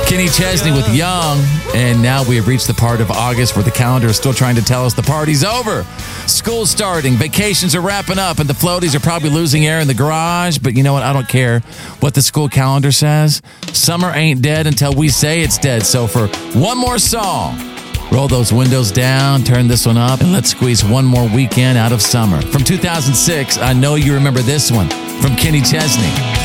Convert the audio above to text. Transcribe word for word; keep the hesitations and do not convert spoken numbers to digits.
Kenny Chesney with Young, and now we have reached the part of August where the calendar is still trying to tell us the party's over. School's starting, vacations are wrapping up, and the floaties are probably losing air in the garage, but you know what? I don't care what the school calendar says. Summer ain't dead until we say it's dead, so for one more song, roll those windows down, turn this one up, and let's squeeze one more weekend out of summer. From two thousand six, I know you remember this one from Kenny Chesney.